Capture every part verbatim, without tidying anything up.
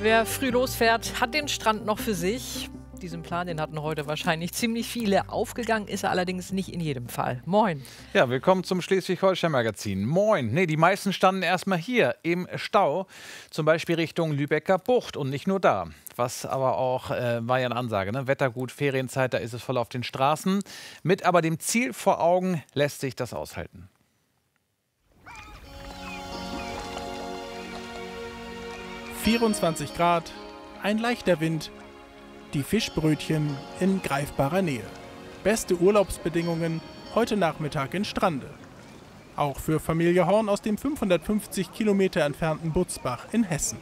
Wer früh losfährt, hat den Strand noch für sich. Diesen Plan, den hatten heute wahrscheinlich ziemlich viele. Aufgegangen ist er allerdings nicht in jedem Fall. Moin. Ja, willkommen zum Schleswig-Holstein-Magazin. Moin. Nee, die meisten standen erstmal hier im Stau, zum Beispiel Richtung Lübecker Bucht und nicht nur da. Was aber auch, äh, war ja eine Ansage, ne? Wettergut, Ferienzeit, da ist es voll auf den Straßen. Mit aber dem Ziel vor Augen lässt sich das aushalten. vierundzwanzig Grad, ein leichter Wind, die Fischbrötchen in greifbarer Nähe. Beste Urlaubsbedingungen heute Nachmittag in Strande. Auch für Familie Horn aus dem fünfhundertfünfzig Kilometer entfernten Butzbach in Hessen.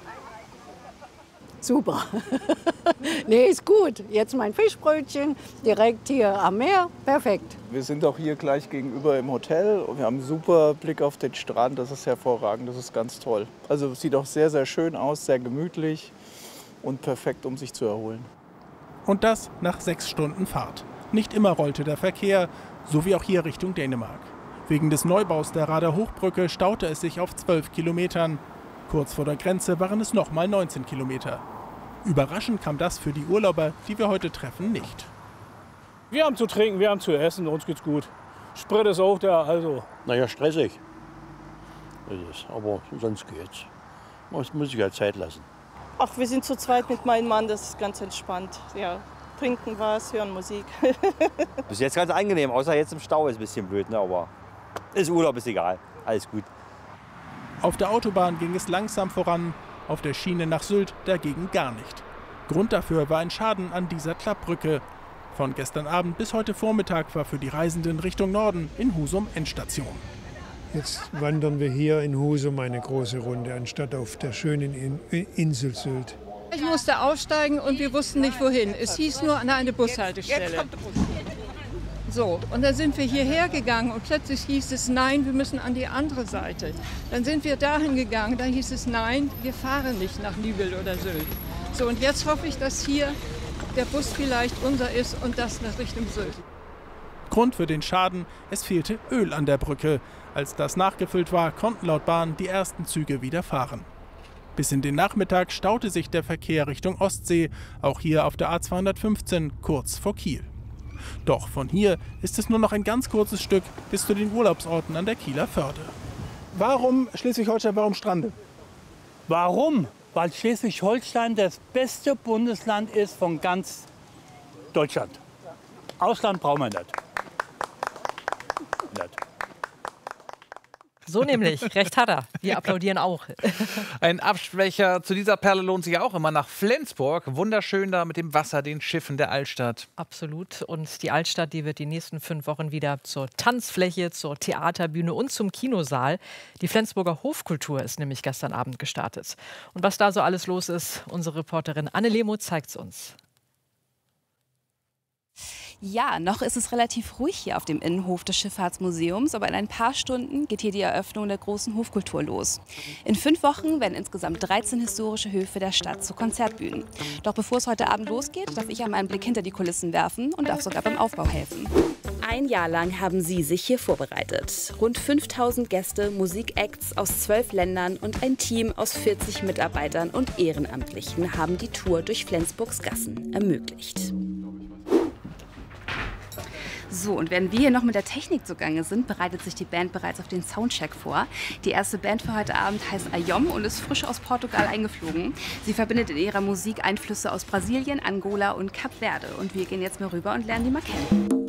Super. Nee, ist gut. Jetzt mein Fischbrötchen, direkt hier am Meer. Perfekt. Wir sind auch hier gleich gegenüber im Hotel und wir haben einen super Blick auf den Strand. Das ist hervorragend, das ist ganz toll. Also es sieht auch sehr, sehr schön aus, sehr gemütlich und perfekt, um sich zu erholen. Und das nach sechs Stunden Fahrt. Nicht immer rollte der Verkehr, so wie auch hier Richtung Dänemark. Wegen des Neubaus der Rader Hochbrücke staute es sich auf zwölf Kilometern. Kurz vor der Grenze waren es noch mal neunzehn Kilometer. Überraschend kam das für die Urlauber, die wir heute treffen, nicht. Wir haben zu trinken, wir haben zu essen, uns geht's gut. Sprit ist auch da, also. Naja, stressig. Das ist, aber sonst geht's. Man muss sich halt Zeit lassen. Ach, wir sind zu zweit mit meinem Mann, das ist ganz entspannt. Ja, trinken was, hören Musik. Bis jetzt ganz angenehm, außer jetzt im Stau ist ein bisschen blöd, ne? Aber ist Urlaub, ist egal, alles gut. Auf der Autobahn ging es langsam voran, auf der Schiene nach Sylt dagegen gar nicht. Grund dafür war ein Schaden an dieser Klappbrücke. Von gestern Abend bis heute Vormittag war für die Reisenden Richtung Norden in Husum Endstation. Jetzt wandern wir hier in Husum eine große Runde, anstatt auf der schönen Insel Sylt. Ich musste aussteigen und wir wussten nicht wohin. Es hieß nur an eine Bushaltestelle. So, und dann sind wir hierher gegangen und plötzlich hieß es, nein, wir müssen an die andere Seite. Dann sind wir dahin gegangen, da hieß es, nein, wir fahren nicht nach Nübel oder Sylt. So, und jetzt hoffe ich, dass hier der Bus vielleicht unser ist und das nach Richtung Sylt. Grund für den Schaden, es fehlte Öl an der Brücke. Als das nachgefüllt war, konnten laut Bahn die ersten Züge wieder fahren. Bis in den Nachmittag staute sich der Verkehr Richtung Ostsee, auch hier auf der A zweihundertfünfzehn kurz vor Kiel. Doch von hier ist es nur noch ein ganz kurzes Stück bis zu den Urlaubsorten an der Kieler Förde. Warum Schleswig-Holstein, warum Strande? Warum? Weil Schleswig-Holstein das beste Bundesland ist von ganz Deutschland. Ausland brauchen wir nicht. nicht. So nämlich, recht hat er. Wir applaudieren auch. Ein Absprecher zu dieser Perle lohnt sich auch immer nach Flensburg. Wunderschön da mit dem Wasser, den Schiffen der Altstadt. Absolut. Und die Altstadt, die wird die nächsten fünf Wochen wieder zur Tanzfläche, zur Theaterbühne und zum Kinosaal. Die Flensburger Hofkultur ist nämlich gestern Abend gestartet. Und was da so alles los ist, unsere Reporterin Anne Lehmuth zeigt es uns. Ja, noch ist es relativ ruhig hier auf dem Innenhof des Schifffahrtsmuseums, aber in ein paar Stunden geht hier die Eröffnung der großen Hofkultur los. In fünf Wochen werden insgesamt dreizehn historische Höfe der Stadt zu Konzertbühnen. Doch bevor es heute Abend losgeht, darf ich einmal einen Blick hinter die Kulissen werfen und darf sogar beim Aufbau helfen. Ein Jahr lang haben sie sich hier vorbereitet. Rund fünftausend Gäste, Musikacts aus zwölf Ländern und ein Team aus vierzig Mitarbeitern und Ehrenamtlichen haben die Tour durch Flensburgs Gassen ermöglicht. So, und während wir hier noch mit der Technik zugange sind, bereitet sich die Band bereits auf den Soundcheck vor. Die erste Band für heute Abend heißt Ayom und ist frisch aus Portugal eingeflogen. Sie verbindet in ihrer Musik Einflüsse aus Brasilien, Angola und Kap Verde. Und wir gehen jetzt mal rüber und lernen die mal kennen.